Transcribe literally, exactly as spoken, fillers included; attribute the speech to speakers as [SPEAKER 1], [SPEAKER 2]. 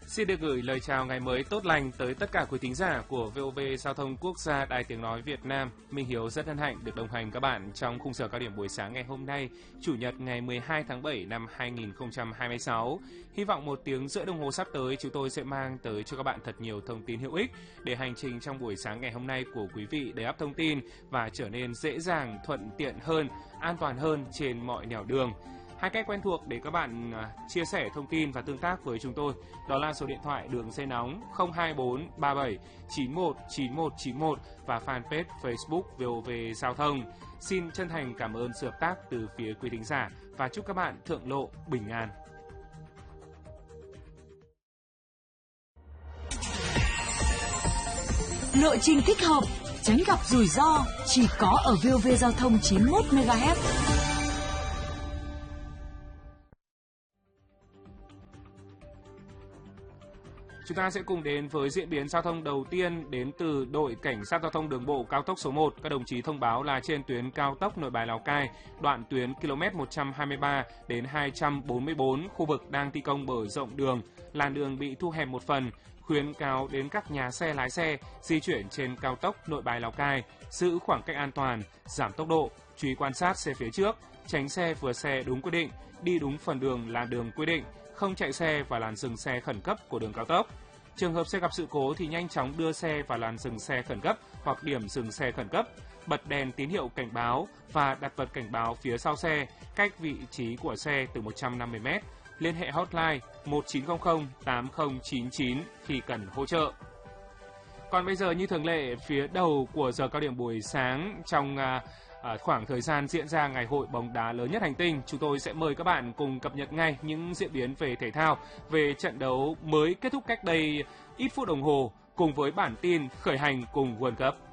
[SPEAKER 1] Xin được gửi lời chào ngày mới tốt lành tới tất cả quý thính giả của vê o vê Giao thông Quốc gia Đài Tiếng Nói Việt Nam. Minh Hiếu rất hân hạnh được đồng hành các bạn trong khung giờ cao điểm buổi sáng ngày hôm nay, Chủ nhật ngày mười hai tháng bảy năm hai nghìn không trăm hai mươi sáu. Hy vọng một tiếng rưỡi đồng hồ sắp tới chúng tôi sẽ mang tới cho các bạn thật nhiều thông tin hữu ích để hành trình trong buổi sáng ngày hôm nay của quý vị đầy ắp thông tin và trở nên dễ dàng, thuận tiện hơn, an toàn hơn trên mọi nẻo đường. Hai cách quen thuộc để các bạn uh, chia sẻ thông tin và tương tác với chúng tôi, đó là số điện thoại đường dây nóng không hai bốn ba bảy chín một chín một chín một và fanpage Facebook vê o vê Giao thông. Xin chân thành cảm ơn sự hợp tác từ phía quý thính giả và chúc các bạn thượng lộ bình an.
[SPEAKER 2] Lộ trình thích hợp, tránh gặp rủi ro chỉ có ở vê o vê Giao thông chín mươi mốt mê ga héc.
[SPEAKER 1] Chúng ta sẽ cùng đến với diễn biến giao thông đầu tiên đến từ đội cảnh sát giao thông đường bộ cao tốc số một. Các đồng chí thông báo là trên tuyến cao tốc Nội Bài Lào Cai, đoạn tuyến km một trăm hai mươi ba đến hai trăm bốn mươi bốn, khu vực đang thi công mở rộng đường, làn đường bị thu hẹp một phần, khuyến cáo đến các nhà xe lái xe di chuyển trên cao tốc Nội Bài Lào Cai, giữ khoảng cách an toàn, giảm tốc độ, chú ý quan sát xe phía trước, tránh xe vượt xe đúng quy định, đi đúng phần đường làn đường quy định, không chạy xe vào làn dừng xe khẩn cấp của đường cao tốc. Trường hợp xe gặp sự cố thì nhanh chóng đưa xe vào làn dừng xe khẩn cấp hoặc điểm dừng xe khẩn cấp, bật đèn tín hiệu cảnh báo và đặt vật cảnh báo phía sau xe, cách vị trí của xe từ một trăm năm mươi mét. Liên hệ hotline một chín không không tám không chín chín khi cần hỗ trợ. Còn bây giờ như thường lệ, phía đầu của giờ cao điểm buổi sáng trong uh, À, khoảng thời gian diễn ra ngày hội bóng đá lớn nhất hành tinh, chúng tôi sẽ mời các bạn cùng cập nhật ngay những diễn biến về thể thao, về trận đấu mới kết thúc cách đây ít phút đồng hồ cùng với bản tin khởi hành cùng World Cup.